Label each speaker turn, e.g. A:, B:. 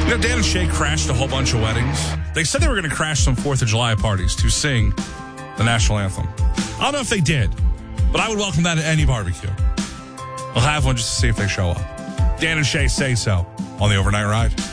A: You know, Dan and Shay crashed a whole bunch of weddings. They said they were going to crash some 4th of July parties to sing the national anthem. I don't know if they did, but I would welcome that at any barbecue. I'll have one just to see if they show up. Dan and Shay Say So on the Overnight Ride.